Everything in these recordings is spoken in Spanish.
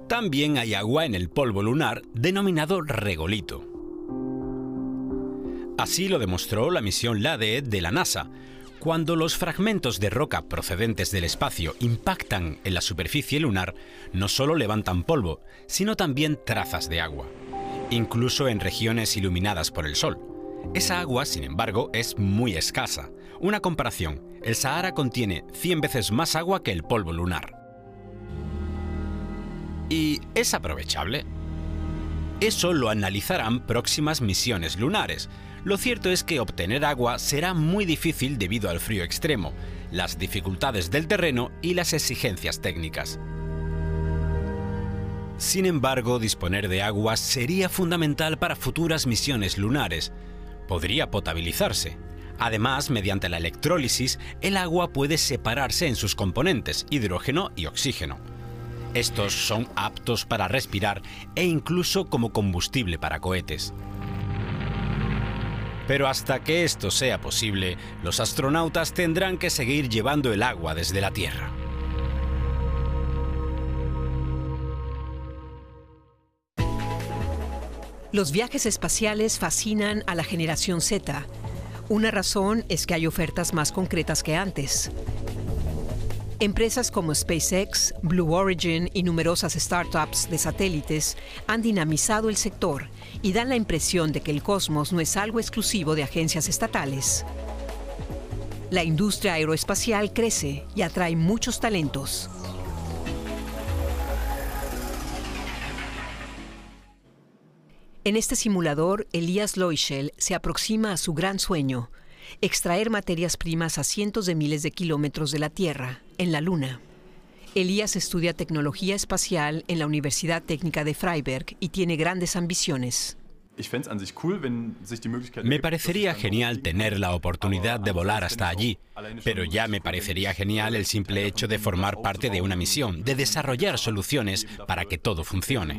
También hay agua en el polvo lunar denominado regolito. Así lo demostró la misión LADEE de la NASA. Cuando los fragmentos de roca procedentes del espacio impactan en la superficie lunar, no solo levantan polvo, sino también trazas de agua, incluso en regiones iluminadas por el sol. Esa agua, sin embargo, es muy escasa. Una comparación: el Sahara contiene 100 veces más agua que el polvo lunar. ¿Y es aprovechable? Eso lo analizarán próximas misiones lunares. Lo cierto es que obtener agua será muy difícil debido al frío extremo, las dificultades del terreno y las exigencias técnicas. Sin embargo, disponer de agua sería fundamental para futuras misiones lunares. Podría potabilizarse. Además, mediante la electrólisis, el agua puede separarse en sus componentes, hidrógeno y oxígeno. Estos son aptos para respirar e incluso como combustible para cohetes. Pero hasta que esto sea posible, los astronautas tendrán que seguir llevando el agua desde la Tierra. Los viajes espaciales fascinan a la generación Z. Una razón es que hay ofertas más concretas que antes. Empresas como SpaceX, Blue Origin y numerosas startups de satélites han dinamizado el sector y dan la impresión de que el cosmos no es algo exclusivo de agencias estatales. La industria aeroespacial crece y atrae muchos talentos. En este simulador, Elias Leuschel se aproxima a su gran sueño: extraer materias primas a cientos de miles de kilómetros de la Tierra, en la Luna. Elias estudia tecnología espacial en la Universidad Técnica de Freiberg y tiene grandes ambiciones. Me parecería genial tener la oportunidad de volar hasta allí, pero ya me parecería genial el simple hecho de formar parte de una misión, de desarrollar soluciones para que todo funcione.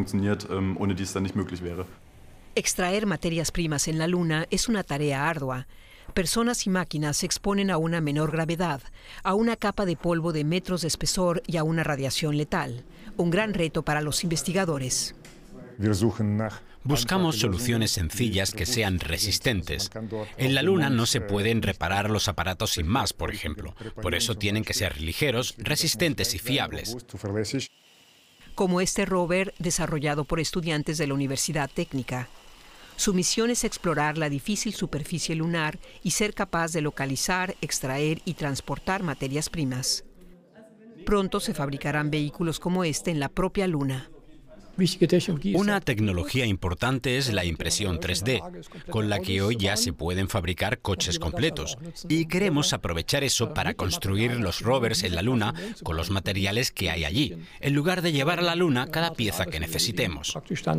Extraer materias primas en la Luna es una tarea ardua. Personas y máquinas se exponen a una menor gravedad, a una capa de polvo de metros de espesor y a una radiación letal. Un gran reto para los investigadores. Buscamos soluciones sencillas que sean resistentes. En la Luna no se pueden reparar los aparatos sin más, por ejemplo. Por eso tienen que ser ligeros, resistentes y fiables. Como este rover desarrollado por estudiantes de la Universidad Técnica. Su misión es explorar la difícil superficie lunar y ser capaz de localizar, extraer y transportar materias primas. Pronto se fabricarán vehículos como este en la propia Luna. Una tecnología importante es la impresión 3D, con la que hoy ya se pueden fabricar coches completos. Y queremos aprovechar eso para construir los rovers en la Luna con los materiales que hay allí, en lugar de llevar a la Luna cada pieza que necesitemos.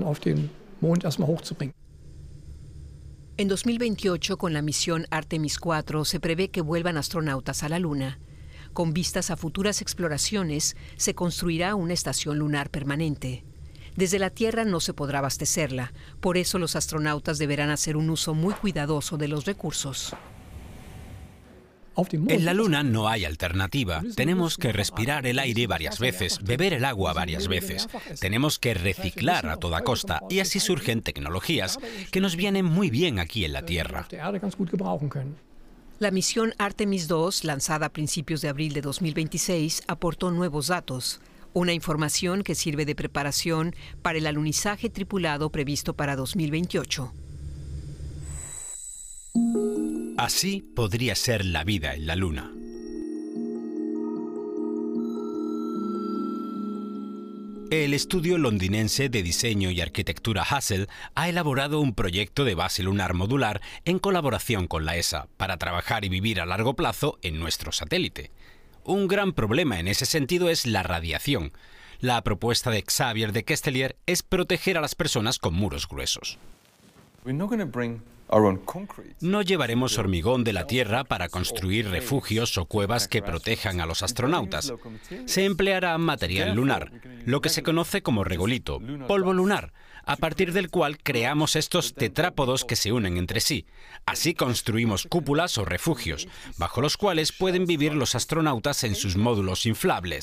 En 2028, con la misión Artemis 4, se prevé que vuelvan astronautas a la Luna. Con vistas a futuras exploraciones, se construirá una estación lunar permanente. Desde la Tierra no se podrá abastecerla, por eso los astronautas deberán hacer un uso muy cuidadoso de los recursos. En la Luna no hay alternativa. Tenemos que respirar el aire varias veces, beber el agua varias veces. Tenemos que reciclar a toda costa y así surgen tecnologías que nos vienen muy bien aquí en la Tierra. La misión Artemis 2, lanzada a principios de abril de 2026, aportó nuevos datos. Una información que sirve de preparación para el alunizaje tripulado previsto para 2028. Así podría ser la vida en la Luna. El estudio londinense de diseño y arquitectura Hassell ha elaborado un proyecto de base lunar modular en colaboración con la ESA para trabajar y vivir a largo plazo en nuestro satélite. Un gran problema en ese sentido es la radiación. La propuesta de Xavier de Kestelier es proteger a las personas con muros gruesos. No llevaremos hormigón de la Tierra para construir refugios o cuevas que protejan a los astronautas. Se empleará material lunar, lo que se conoce como regolito, polvo lunar, a partir del cual creamos estos tetrápodos que se unen entre sí. Así construimos cúpulas o refugios, bajo los cuales pueden vivir los astronautas en sus módulos inflables.